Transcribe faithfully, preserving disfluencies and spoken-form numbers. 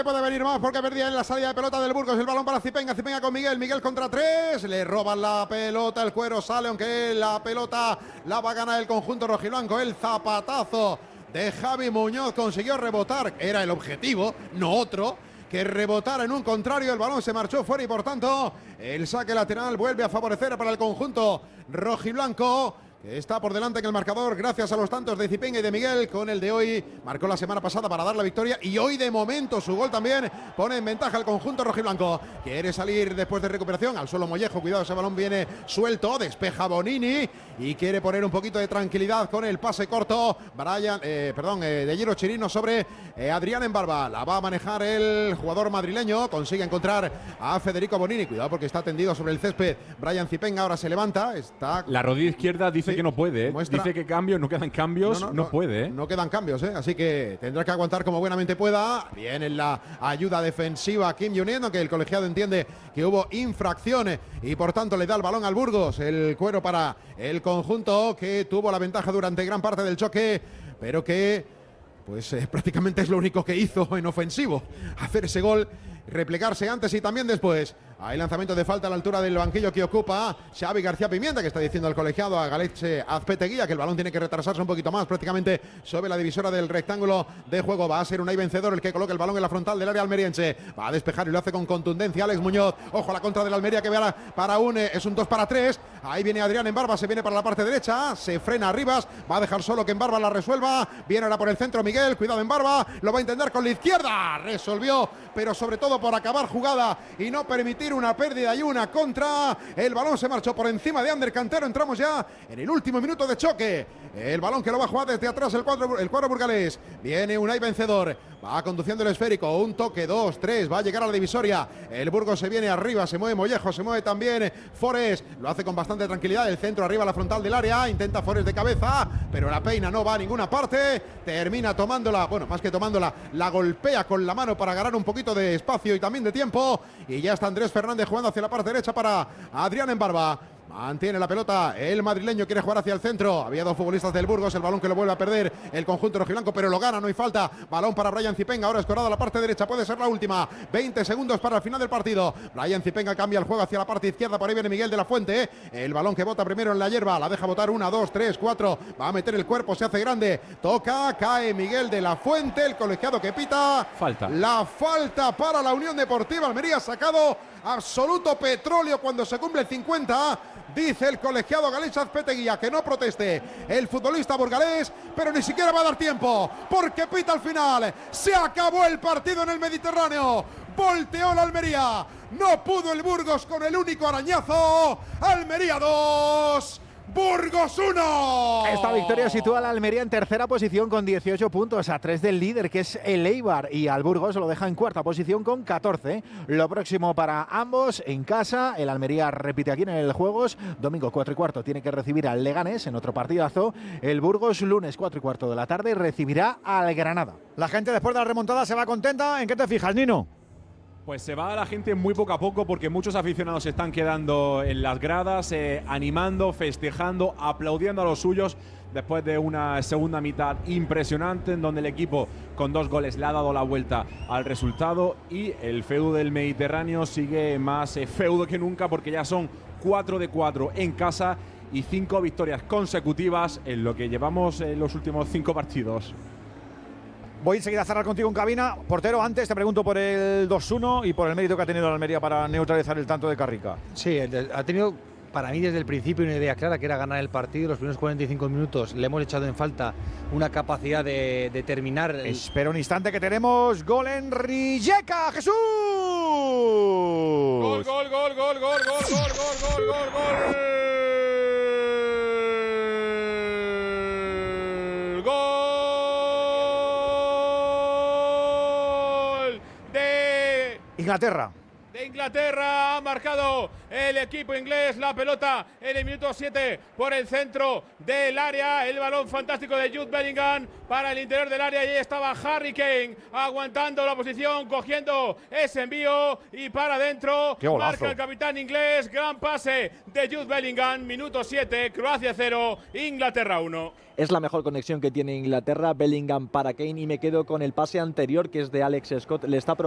puede venir más porque perdía en la salida de pelota del Burgos. El balón para Zipenga, Zipenga con Miguel, Miguel contra tres. Le roban la pelota, el cuero sale, aunque la pelota la va a ganar el conjunto rojiblanco. El zapatazo de Javi Muñoz consiguió rebotar, era el objetivo, no otro, que rebotara en un contrario. El balón se marchó fuera y por tanto el saque lateral vuelve a favorecer para el conjunto rojiblanco, que está por delante en el marcador gracias a los tantos de Zipenga y de Miguel. Con el de hoy marcó la semana pasada para dar la victoria y hoy de momento su gol también pone en ventaja al conjunto rojiblanco. Quiere salir después de recuperación al suelo Mollejo, cuidado, ese balón viene suelto, despeja Bonini y quiere poner un poquito de tranquilidad con el pase corto Brian, eh, perdón, eh, de Giro Chirino sobre eh, Adrián Embarba. La va a manejar el jugador madrileño, consigue encontrar a Federico Bonini, cuidado porque está tendido sobre el césped Brian Zipenga, ahora se levanta, está la rodilla izquierda, dice sí, que no puede, ¿eh? Dice que cambios, no quedan cambios, no, no, no, no puede, ¿eh? No quedan cambios, ¿eh? Así que tendrá que aguantar como buenamente pueda. Bien en la ayuda defensiva Kim Juniendo, que el colegiado entiende que hubo infracciones y por tanto le da el balón al Burgos. El cuero para el conjunto que tuvo la ventaja durante gran parte del choque, pero que pues eh, prácticamente es lo único que hizo en ofensivo, hacer ese gol, replegarse antes y también después. Hay lanzamiento de falta a la altura del banquillo que ocupa Xavi García Pimienta, que está diciendo al colegiado a Galeche Azpeteguía que el balón tiene que retrasarse un poquito más, prácticamente sobre la divisora del rectángulo de juego. Va a ser Unai Vencedor el que coloca el balón en la frontal del área almeriense. Va a despejar y lo hace con contundencia Alex Muñoz. Ojo a la contra del Almería que vea para un, es un dos para tres. Ahí viene Adrián Embarba, se viene para la parte derecha, se frena Arribas, va a dejar solo que Embarba la resuelva. Viene ahora por el centro Miguel, cuidado Embarba, lo va a intentar con la izquierda. Resolvió, pero sobre todo por acabar jugada y no permitir una pérdida y una contra. El balón se marchó por encima de Ander Cantero. Entramos ya en el último minuto de choque. El balón que lo va a jugar desde atrás el cuadro, el cuadro burgalés. Viene Unai Vencedor, va conduciendo el esférico, un toque, dos, tres, va a llegar a la divisoria. El Burgos se viene arriba, se mueve Mollejo, se mueve también Forés, lo hace con bastante tranquilidad. El centro arriba, la frontal del área, intenta Forés de cabeza, pero la peina no va a ninguna parte. Termina tomándola, bueno, más que tomándola, la golpea con la mano para ganar un poquito de espacio y también de tiempo. Y ya está Andrés Fernández jugando hacia la parte derecha para Adrián Embarba. Mantiene la pelota, el madrileño quiere jugar hacia el centro. Había dos futbolistas del Burgos, el balón que lo vuelve a perder el conjunto rojiblanco, pero lo gana, no hay falta. Balón para Brian Zipenga, ahora escorado a la parte derecha, puede ser la última. veinte segundos para el final del partido. Brian Zipenga cambia el juego hacia la parte izquierda, por ahí viene Miguel de la Fuente. El balón que bota primero en la hierba, la deja botar una, dos, tres, cuatro. Va a meter el cuerpo, se hace grande. Toca, cae Miguel de la Fuente, el colegiado que pita. Falta. La falta para la Unión Deportiva Almería, sacado absoluto petróleo cuando se cumple el cincuenta. Dice el colegiado Galeche Azpeteguía que no proteste el futbolista burgalés, pero ni siquiera va a dar tiempo, porque pita al final. Se acabó el partido en el Mediterráneo. Volteó la Almería. No pudo el Burgos con el único arañazo. Almería dos. Burgos uno. Esta victoria sitúa a la Almería en tercera posición con dieciocho puntos, a tres del líder que es el Eibar, y al Burgos lo deja en cuarta posición con catorce. Lo próximo para ambos en casa, el Almería repite aquí en el Juegos, domingo cuatro y cuarto tiene que recibir al Leganés en otro partidazo. El Burgos lunes cuatro y cuarto de la tarde recibirá al Granada. La gente después de la remontada se va contenta. ¿En qué te fijas, Nino? Pues se va la gente muy poco a poco porque muchos aficionados se están quedando en las gradas, eh, animando, festejando, aplaudiendo a los suyos después de una segunda mitad impresionante en donde el equipo con dos goles le ha dado la vuelta al resultado y el feudo del Mediterráneo sigue más eh, feudo que nunca porque ya son cuatro de cuatro en casa y cinco victorias consecutivas en lo que llevamos en los últimos cinco partidos. Voy enseguida a cerrar contigo en cabina. Portero, antes te pregunto por el dos uno y por el mérito que ha tenido la Almería para neutralizar el tanto de Carrica. Sí, ha tenido para mí desde el principio una idea clara que era ganar el partido. Los primeros cuarenta y cinco minutos le hemos echado en falta una capacidad de, de terminar. El... Espera un instante que tenemos gol en Rijeka, Jesús. Gol, gol, gol, gol, gol, gol, gol, gol, gol, gol, gol. Inglaterra. De Inglaterra ha marcado el equipo inglés la pelota en el minuto siete por el centro del área. El balón fantástico de Jude Bellingham para el interior del área y ahí estaba Harry Kane aguantando la posición, cogiendo ese envío y para adentro. Marca el capitán inglés. Gran pase de Jude Bellingham. Minuto siete, Croacia cero, Inglaterra uno. Es la mejor conexión que tiene Inglaterra. Bellingham para Kane y me quedo con el pase anterior que es de Alex Scott. Le está